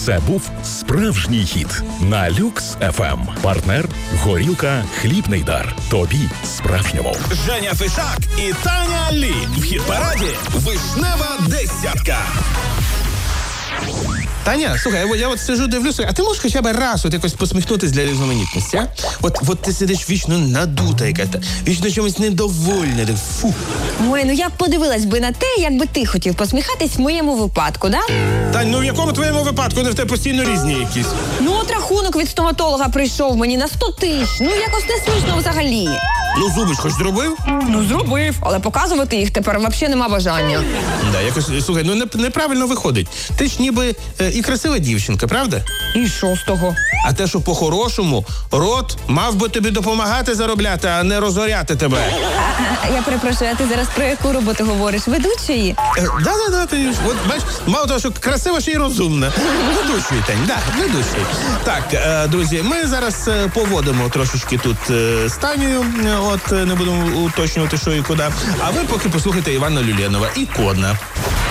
Це був справжній хіт на Люкс ФМ. Партнер «Горілка. Хлібний дар». Тобі справжньому. Женя Фишак і Таня Лі. В хіт-параді «Вишнева десятка». Таня, слухай, я от сижу, дивлюся, а ти можеш хоча б раз от якось посміхнутись для різноманітності, а? От ти сидиш вічно надута якась, вічно чомусь недовольна, так фу. Ой, ну я б подивилась би на те, як би ти хотів посміхатись в моєму випадку, да? Тань, ну в якому твоєму випадку? Вони в тебе постійно різні якісь. Ну от рахунок від стоматолога прийшов мені на 100 тисяч. Ну якось не смішно взагалі. Ну зуби ж хоч зробив? Ну зробив, але показувати їх тепер взагалі нема бажання. Да, якось, слухай, ну неправильно виходить. Ти ж ніби і красива дівчинка, правда? І що з того? А те, що по-хорошому, рот мав би тобі допомагати заробляти, а не розоряти тебе. Я перепрошую, а ти зараз про яку роботу говориш? Ведучої? Да, ти ж, от бачиш, мало того, що красива, ще й розумна. Ведучий, Тань, да, ведучий. Так, друзі, ми зараз поводимо трошечки тут з Танею, от не будемо уточнювати, що і куди. А ви поки послухайте Івана Люленова «Ікона».